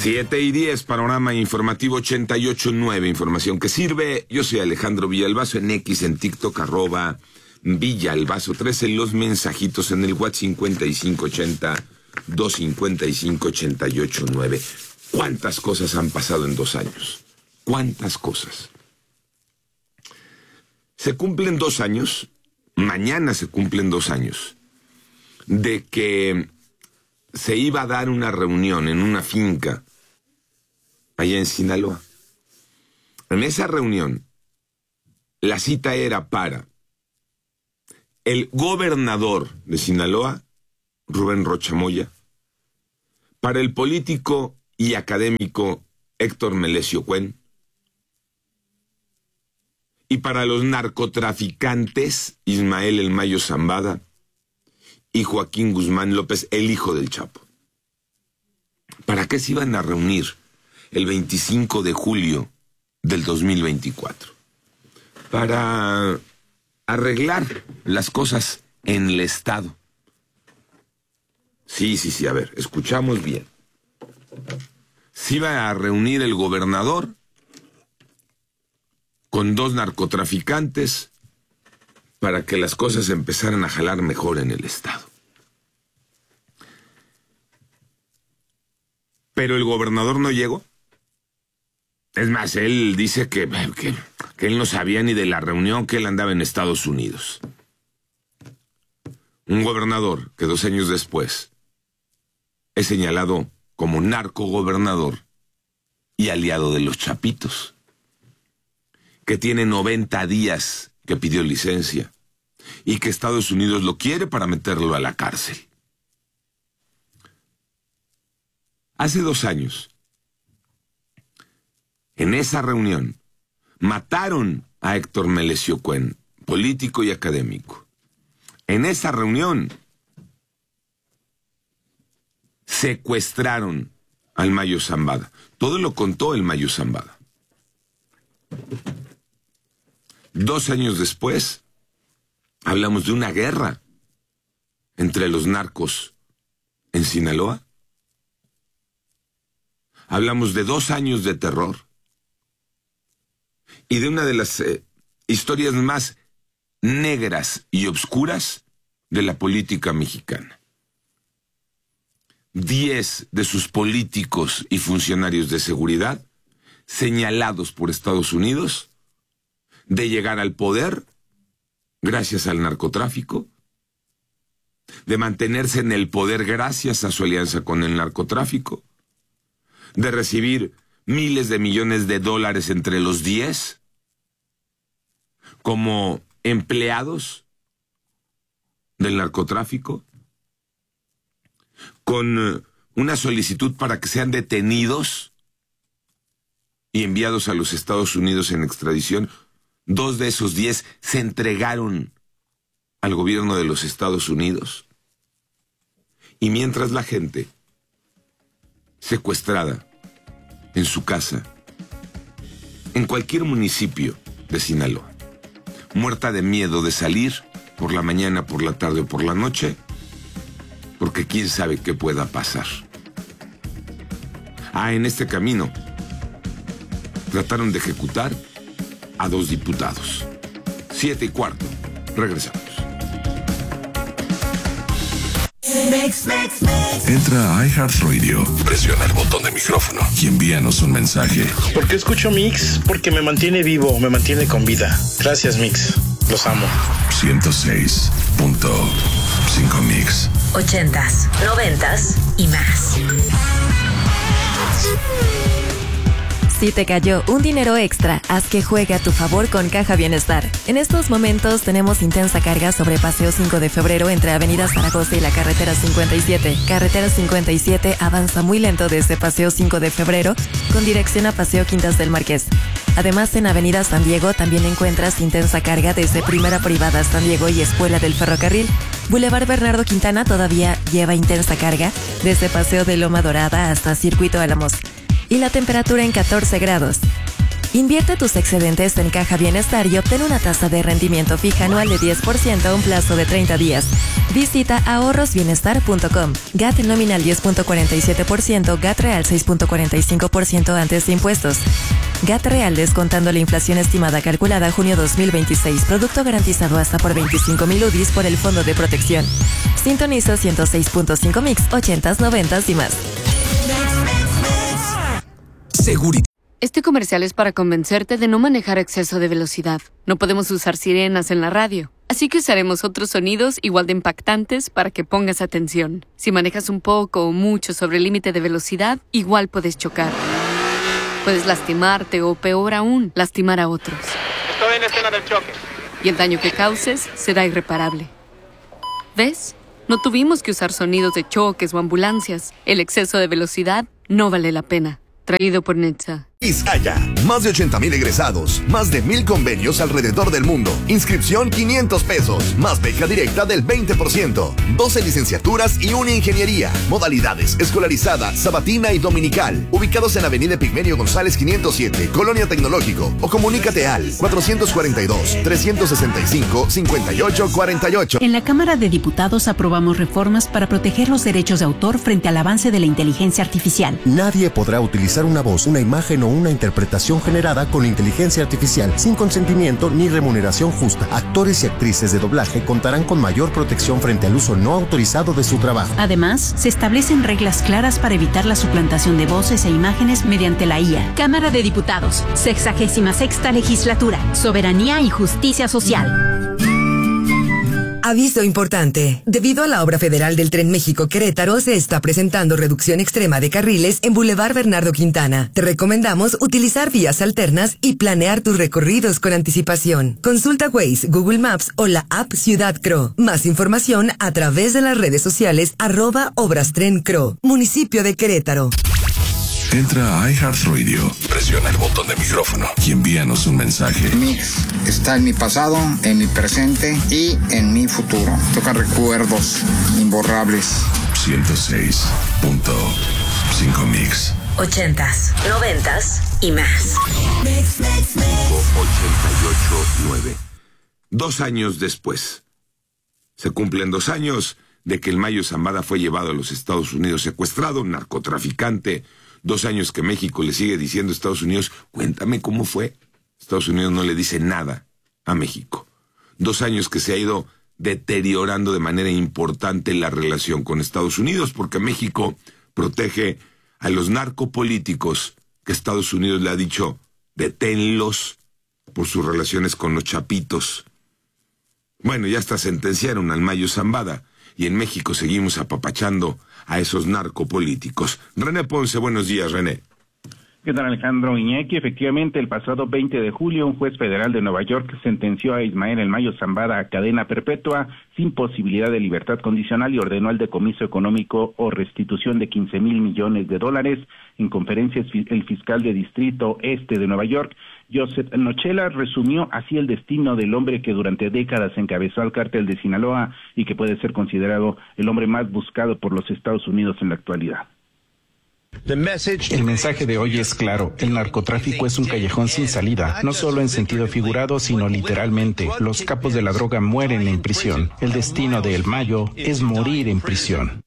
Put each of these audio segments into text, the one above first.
7:10, panorama informativo 88.9, información que sirve. Yo soy Alejandro Villalbazo, en X, en TikTok, @Villalbazo13, los mensajitos en el WhatsApp 5580-255-88.9. ¿Cuántas cosas han pasado en 2 años? ¿Cuántas cosas? Se cumplen 2 años, mañana se cumplen 2 años, de que se iba a dar una reunión en una finca allá en Sinaloa. En esa reunión, la cita era para el gobernador de Sinaloa, Rubén Rocha Moya, para el político y académico Héctor Melesio Cuen, y para los narcotraficantes Ismael El Mayo Zambada y Joaquín Guzmán López, el hijo del Chapo. ¿Para qué se iban a reunir el 25 de julio del 2024? Para arreglar las cosas en el Estado. Sí, a ver, escuchamos bien. Se iba a reunir el gobernador con 2 narcotraficantes para que las cosas empezaran a jalar mejor en el Estado. Pero el gobernador no llegó. Es más, él dice que él no sabía ni de la reunión, que él andaba en Estados Unidos. Un gobernador que 2 años después es señalado como narcogobernador y aliado de los Chapitos, que tiene 90 días que pidió licencia y que Estados Unidos lo quiere para meterlo a la cárcel. Hace 2 años, en esa reunión, mataron a Héctor Melesio Cuen, político y académico. En esa reunión, secuestraron al Mayo Zambada. Todo lo contó el Mayo Zambada. 2 años después, hablamos de una guerra entre los narcos en Sinaloa. Hablamos de 2 años de terror y de una de las historias más negras y obscuras de la política mexicana. 10 de sus políticos y funcionarios de seguridad señalados por Estados Unidos de llegar al poder gracias al narcotráfico, de mantenerse en el poder gracias a su alianza con el narcotráfico, de recibir miles de millones de dólares entre los 10 como empleados del narcotráfico, con una solicitud para que sean detenidos y enviados a los Estados Unidos en extradición. 2 de esos 10 se entregaron al gobierno de los Estados Unidos. Y mientras la gente secuestrada en su casa, en cualquier municipio de Sinaloa, muerta de miedo de salir por la mañana, por la tarde o por la noche, porque quién sabe qué pueda pasar. En este camino trataron de ejecutar a 2 diputados. 7:15, regresamos. Entra a iHeartRadio, presiona el botón de micrófono y envíanos un mensaje. ¿Por qué escucho Mix? Porque me mantiene vivo, me mantiene con vida. Gracias, Mix. Los amo. 106.5 Mix. 80s, 90s y más. Si te cayó un dinero extra, haz que juegue a tu favor con Caja Bienestar. En estos momentos tenemos intensa carga sobre Paseo 5 de Febrero entre Avenida Zaragoza y la Carretera 57. Carretera 57 avanza muy lento desde Paseo 5 de Febrero con dirección a Paseo Quintas del Marqués. Además, en Avenida San Diego también encuentras intensa carga desde Primera Privada San Diego y Escuela del Ferrocarril. Boulevard Bernardo Quintana todavía lleva intensa carga desde Paseo de Loma Dorada hasta Circuito Álamos. Y la temperatura en 14 grados. Invierte tus excedentes en Caja Bienestar y obtén una tasa de rendimiento fija anual de 10% a un plazo de 30 días. Visita ahorrosbienestar.com. GAT nominal 10.47%, GAT real 6.45% antes de impuestos. GAT real descontando la inflación estimada calculada junio 2026. Producto garantizado hasta por 25,000 UDIs por el Fondo de Protección. Sintoniza 106.5 Mix, 80s, 90s y más. Seguridad. Este comercial es para convencerte de no manejar a exceso de velocidad. No podemos usar sirenas en la radio, así que usaremos otros sonidos igual de impactantes para que pongas atención. Si manejas un poco o mucho sobre el límite de velocidad, igual puedes chocar. Puedes lastimarte o, peor aún, lastimar a otros. Estoy en escena del choque. Y el daño que causes será irreparable. ¿Ves? No tuvimos que usar sonidos de choques o ambulancias. El exceso de velocidad no vale la pena. Traído por Netza. Vizcaya, más de 80,000 egresados, más de 1,000 convenios alrededor del mundo. Inscripción $500, más beca directa del 20%, 12 licenciaturas y una ingeniería. Modalidades: escolarizada, sabatina y dominical. Ubicados en Avenida Pigmenio González 507, Colonia Tecnológico. O comunícate al 442-365-5848. En la Cámara de Diputados aprobamos reformas para proteger los derechos de autor frente al avance de la inteligencia artificial. Nadie podrá utilizar una voz, una imagen o una interpretación generada con inteligencia artificial sin consentimiento ni remuneración justa. Actores y actrices de doblaje contarán con mayor protección frente al uso no autorizado de su trabajo. Además, se establecen reglas claras para evitar la suplantación de voces e imágenes mediante la IA. Cámara de Diputados, 66ª Legislatura, Soberanía y Justicia Social. Aviso importante. Debido a la obra federal del Tren México-Querétaro, se está presentando reducción extrema de carriles en Boulevard Bernardo Quintana. Te recomendamos utilizar vías alternas y planear tus recorridos con anticipación. Consulta Waze, Google Maps o la app Ciudad Cro. Más información a través de las redes sociales @ObrasTrenCro. Municipio de Querétaro. Entra a iHeartRadio, presiona el botón de micrófono y envíanos un mensaje. Mix está en mi pasado, en mi presente y en mi futuro. Toca recuerdos imborrables. 106.5 Mix. 80s, 90s y más. 88.9. 2 años después. Se cumplen 2 años de que el Mayo Zambada fue llevado a los Estados Unidos secuestrado, narcotraficante. 2 años que México le sigue diciendo a Estados Unidos, cuéntame cómo fue. Estados Unidos no le dice nada a México. 2 años que se ha ido deteriorando de manera importante la relación con Estados Unidos, porque México protege a los narcopolíticos que Estados Unidos le ha dicho, deténlos por sus relaciones con los chapitos. Bueno, ya hasta sentenciaron al Mayo Zambada, y en México seguimos apapachando a esos narcopolíticos. René Ponce, buenos días, René. ¿Qué tal, Alejandro Iñaki? Efectivamente, el pasado 20 de julio, un juez federal de Nueva York sentenció a Ismael El Mayo Zambada a cadena perpetua sin posibilidad de libertad condicional y ordenó el decomiso económico o restitución de $15,000 millones. En conferencia, el fiscal de Distrito Este de Nueva York, Joseph Nochela, resumió así el destino del hombre que durante décadas encabezó al cártel de Sinaloa y que puede ser considerado el hombre más buscado por los Estados Unidos en la actualidad. El mensaje de hoy es claro, el narcotráfico es un callejón sin salida, no solo en sentido figurado, sino literalmente. Los capos de la droga mueren en prisión. El destino de El Mayo es morir en prisión.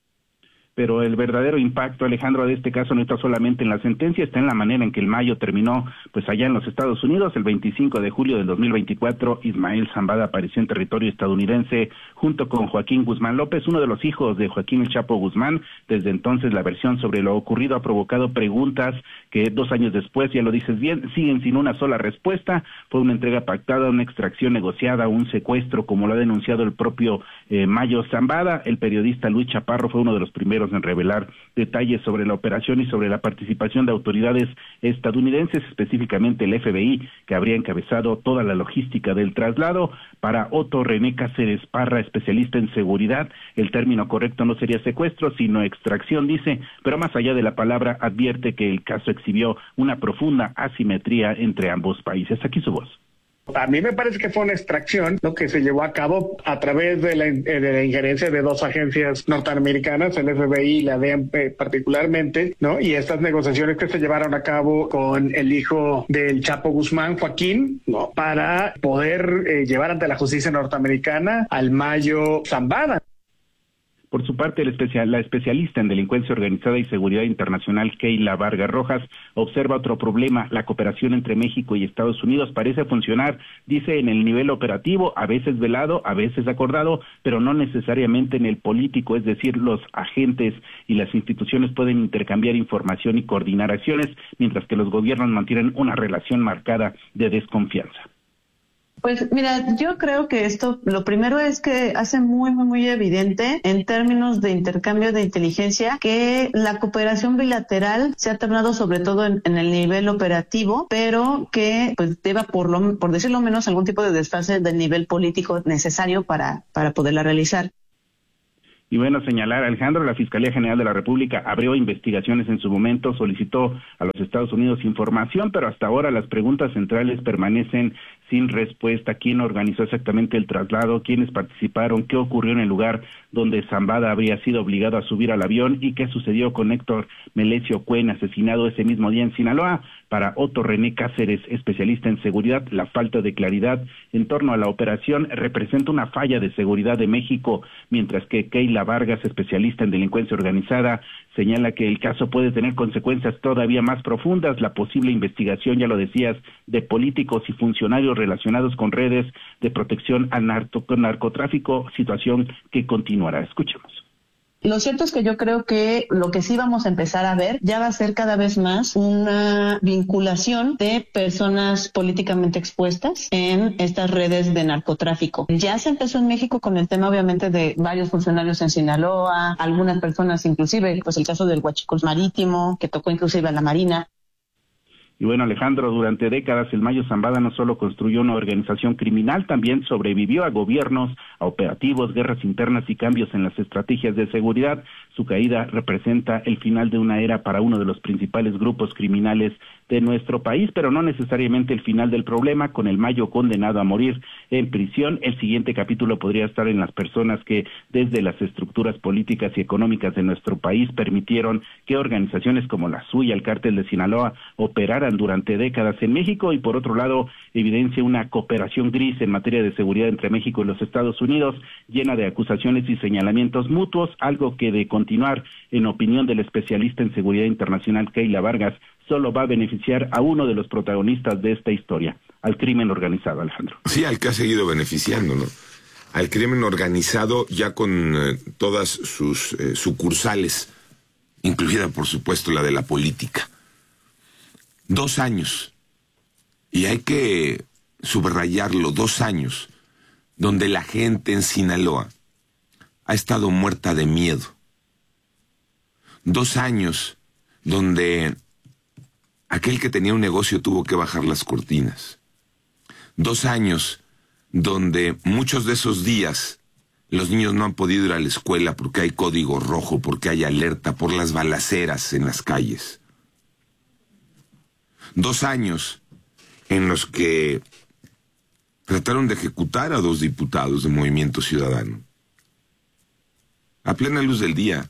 Pero el verdadero impacto, Alejandro, de este caso no está solamente en la sentencia, está en la manera en que El Mayo terminó, pues allá en los Estados Unidos. El 25 de julio del 2024, Ismael Zambada apareció en territorio estadounidense junto con Joaquín Guzmán López, uno de los hijos de Joaquín El Chapo Guzmán. Desde entonces, la versión sobre lo ocurrido ha provocado preguntas que 2 años después, ya lo dices bien, siguen sin una sola respuesta. Fue una entrega pactada, una extracción negociada, un secuestro, como lo ha denunciado el propio Mayo Zambada. El periodista Luis Chaparro fue uno de los primeros en revelar detalles sobre la operación y sobre la participación de autoridades estadounidenses, específicamente el FBI, que habría encabezado toda la logística del traslado. Para Otto René Cáceres Parra, especialista en seguridad, el término correcto no sería secuestro, sino extracción, dice, pero más allá de la palabra, advierte que el caso exhibió una profunda asimetría entre ambos países. Aquí su voz. A mí me parece que fue una extracción lo que se llevó a cabo a través de la injerencia de dos agencias norteamericanas, el FBI y la DEA particularmente, ¿no? Y estas negociaciones que se llevaron a cabo con el hijo del Chapo Guzmán, Joaquín, ¿no? Para poder llevar ante la justicia norteamericana al Mayo Zambada. Por su parte, la especialista en delincuencia organizada y seguridad internacional, Keila Vargas Rojas, observa otro problema. La cooperación entre México y Estados Unidos parece funcionar, dice, en el nivel operativo, a veces velado, a veces acordado, pero no necesariamente en el político, es decir, los agentes y las instituciones pueden intercambiar información y coordinar acciones, mientras que los gobiernos mantienen una relación marcada de desconfianza. Pues mira, yo creo que esto, lo primero es que hace muy evidente en términos de intercambio de inteligencia que la cooperación bilateral se ha tornado sobre todo en el nivel operativo, pero que pues lleva por decirlo menos algún tipo de desfase del nivel político necesario para poderla realizar. Y bueno, señalar, Alejandro, la Fiscalía General de la República abrió investigaciones en su momento, solicitó a los Estados Unidos información, pero hasta ahora las preguntas centrales permanecen sin respuesta. ¿Quién organizó exactamente el traslado? ¿Quiénes participaron? ¿Qué ocurrió en el lugar donde Zambada habría sido obligado a subir al avión? ¿Y qué sucedió con Héctor Melesio Cuen, asesinado ese mismo día en Sinaloa? Para Otto René Cáceres, especialista en seguridad, la falta de claridad en torno a la operación representa una falla de seguridad de México, mientras que Keila Vargas, especialista en delincuencia organizada, señala que el caso puede tener consecuencias todavía más profundas. La posible investigación, ya lo decías, de políticos y funcionarios relacionados con redes de protección al narcotráfico, situación que continuará. Escuchemos. Lo cierto es que yo creo que lo que sí vamos a empezar a ver ya va a ser cada vez más una vinculación de personas políticamente expuestas en estas redes de narcotráfico. Ya se empezó en México con el tema obviamente de varios funcionarios en Sinaloa, algunas personas inclusive, pues el caso del Huachicol Marítimo, que tocó inclusive a la Marina. Y bueno, Alejandro, durante décadas el Mayo Zambada no solo construyó una organización criminal, también sobrevivió a gobiernos, a operativos, guerras internas y cambios en las estrategias de seguridad. Su caída representa el final de una era para uno de los principales grupos criminales de nuestro país, pero no necesariamente el final del problema. Con el Mayo condenado a morir en prisión, el siguiente capítulo podría estar en las personas que desde las estructuras políticas y económicas de nuestro país permitieron que organizaciones como la suya, el Cártel de Sinaloa, operaran durante décadas en México, y por otro lado evidencia una cooperación gris en materia de seguridad entre México y los Estados Unidos, llena de acusaciones y señalamientos mutuos, algo que, de continuar, en opinión del especialista en seguridad internacional Keila Vargas, solo va a beneficiar a uno de los protagonistas de esta historia, al crimen organizado, Alejandro. Sí, al que ha seguido beneficiando, ¿no? Al crimen organizado, ya con todas sus sucursales, incluida por supuesto la de la política. 2 años, y hay que subrayarlo, 2 años, donde la gente en Sinaloa ha estado muerta de miedo. 2 años donde aquel que tenía un negocio tuvo que bajar las cortinas. 2 años donde muchos de esos días los niños no han podido ir a la escuela porque hay código rojo, porque hay alerta, por las balaceras en las calles. 2 años en los que trataron de ejecutar a 2 diputados de Movimiento Ciudadano a plena luz del día.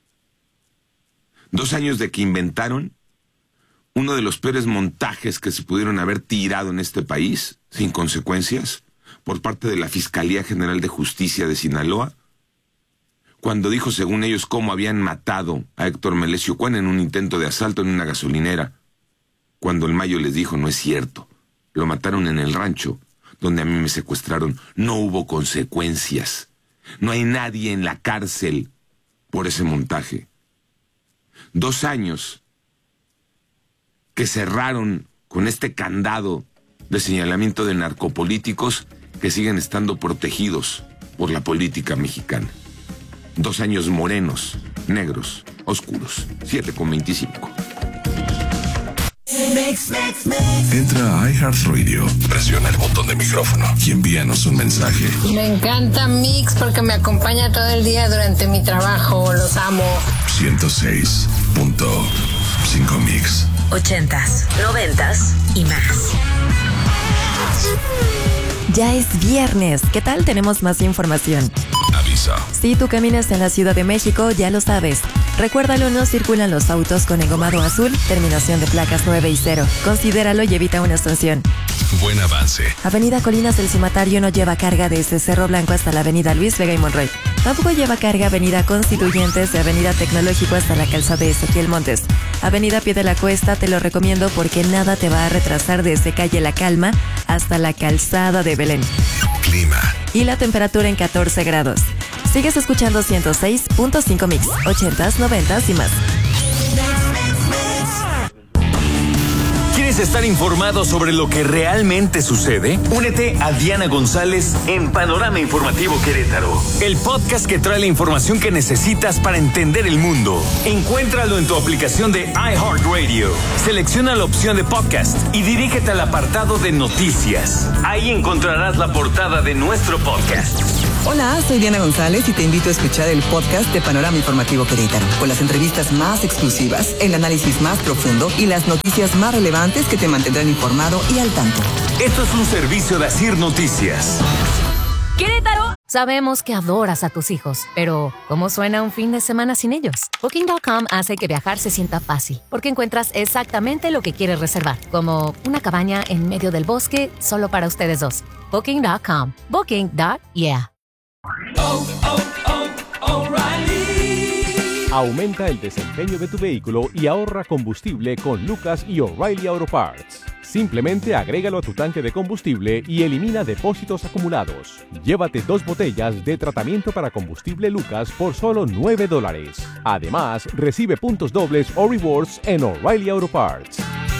2 años de que inventaron uno de los peores montajes que se pudieron haber tirado en este país, sin consecuencias, por parte de la Fiscalía General de Justicia de Sinaloa, cuando dijo, según ellos, cómo habían matado a Héctor Melesio Cuen en un intento de asalto en una gasolinera, cuando el Mayo les dijo, no es cierto, lo mataron en el rancho, donde a mí me secuestraron, no hubo consecuencias, no hay nadie en la cárcel por ese montaje. 2 años que cerraron con este candado de señalamiento de narcopolíticos que siguen estando protegidos por la política mexicana. 2 años morenos, negros, oscuros. 7:25. Entra a iHeartRadio, presiona el botón de micrófono y envíanos un mensaje. Me encanta Mix porque me acompaña todo el día durante mi trabajo. Los amo. 106.5 Mix. 80s, 90s y más. Ya es viernes. ¿Qué tal? Tenemos más información. Aviso. Si tú caminas en la Ciudad de México, ya lo sabes. Recuérdalo, no circulan los autos con engomado azul, terminación de placas 9 y 0. Considéralo y evita una sanción. Buen avance. Avenida Colinas del Cimatario no lleva carga desde Cerro Blanco hasta la Avenida Luis Vega y Monroy. Tampoco lleva carga Avenida Constituyentes de Avenida Tecnológico hasta la calzada de Ezequiel Montes. Avenida Pie de la Cuesta te lo recomiendo porque nada te va a retrasar desde calle La Calma hasta la calzada de Belén. Clima. Y la temperatura en 14 grados. Sigues escuchando 106.5 Mix, 80s, 90s y más. ¿Quieres estar informado sobre lo que realmente sucede? Únete a Diana González en Panorama Informativo Querétaro, el podcast que trae la información que necesitas para entender el mundo. Encuéntralo en tu aplicación de iHeartRadio. Selecciona la opción de podcast y dirígete al apartado de noticias. Ahí encontrarás la portada de nuestro podcast. Hola, soy Diana González y te invito a escuchar el podcast de Panorama Informativo Querétaro, con las entrevistas más exclusivas, el análisis más profundo y las noticias más relevantes que te mantendrán informado y al tanto. Esto es un servicio de Asir Noticias. ¡Querétaro! Sabemos que adoras a tus hijos, pero ¿cómo suena un fin de semana sin ellos? Booking.com hace que viajar se sienta fácil, porque encuentras exactamente lo que quieres reservar, como una cabaña en medio del bosque solo para ustedes dos. Booking.com. Booking.yeah. Aumenta el desempeño de tu vehículo y ahorra combustible con Lucas y O'Reilly Auto Parts. Simplemente agrégalo a tu tanque de combustible y elimina depósitos acumulados. Llévate 2 botellas de tratamiento para combustible Lucas por solo $9. Además, recibe puntos dobles o rewards en O'Reilly Auto Parts.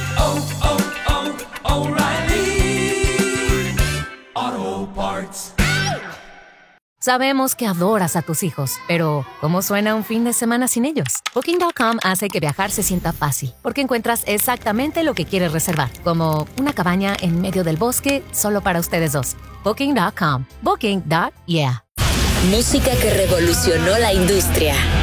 O'Reilly Auto Parts. Sabemos que adoras a tus hijos, pero ¿cómo suena un fin de semana sin ellos? Booking.com hace que viajar se sienta fácil, porque encuentras exactamente lo que quieres reservar, como una cabaña en medio del bosque solo para ustedes dos. Booking.com. Booking.yeah. Música que revolucionó la industria.